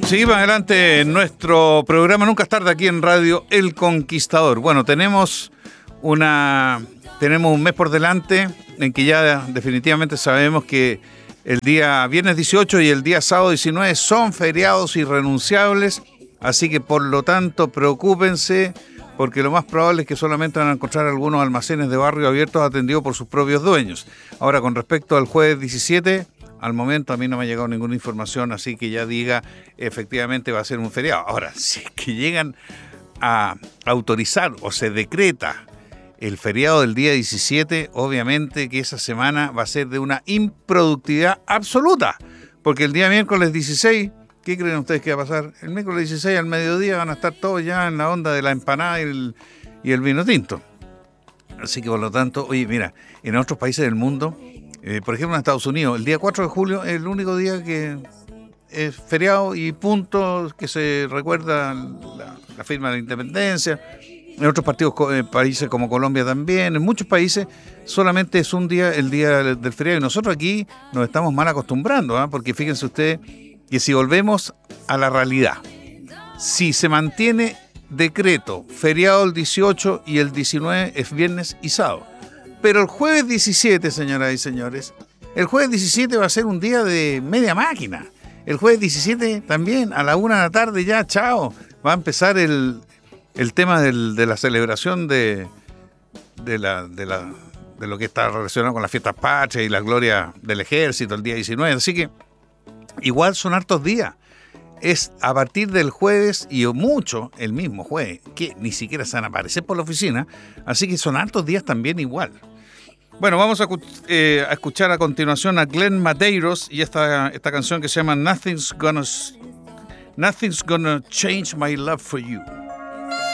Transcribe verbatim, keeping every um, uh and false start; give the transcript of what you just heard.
seguimos adelante en nuestro programa Nunca es tarde aquí en Radio El Conquistador. Bueno, tenemos una tenemos un mes por delante en que ya definitivamente sabemos que el día viernes dieciocho y el día sábado diecinueve son feriados irrenunciables, así que por lo tanto preocúpense, porque lo más probable es que solamente van a encontrar algunos almacenes de barrio abiertos atendidos por sus propios dueños. Ahora, con respecto al jueves diecisiete, al momento a mí no me ha llegado ninguna información, así que ya diga, efectivamente va a ser un feriado. Ahora, si es que llegan a autorizar o se decreta el feriado del día diecisiete, obviamente que esa semana va a ser de una improductividad absoluta, porque el día miércoles dieciséis, ¿qué creen ustedes que va a pasar? El miércoles dieciséis al mediodía van a estar todos ya en la onda de la empanada y el, y el vino tinto. Así que por lo tanto, oye, mira, en otros países del mundo, eh, por ejemplo en Estados Unidos, el día cuatro de julio es el único día que es feriado y punto, que se recuerda la, la firma de la independencia. En otros partidos, eh, países como Colombia también, en muchos países solamente es un día, el día del feriado. Y nosotros aquí nos estamos mal acostumbrando, ¿eh? Porque fíjense ustedes que si volvemos a la realidad, si se mantiene decreto, feriado el dieciocho y el diecinueve es viernes y sábado. Pero el jueves diecisiete, señoras y señores, el jueves diecisiete va a ser un día de media máquina. El jueves diecisiete también, a la una de la tarde ya, chao, va a empezar el... el tema del, de la celebración de, de, la, de, la, de lo que está relacionado con las fiestas patrias y la gloria del ejército el día diecinueve. Así que igual son hartos días. Es a partir del jueves y mucho el mismo jueves, que ni siquiera se van a aparecer por la oficina. Así que son hartos días también igual. Bueno, vamos a, eh, a escuchar a continuación a Glenn Medeiros y esta, esta canción que se llama Nothing's Gonna, Nothing's Gonna Change My Love for You.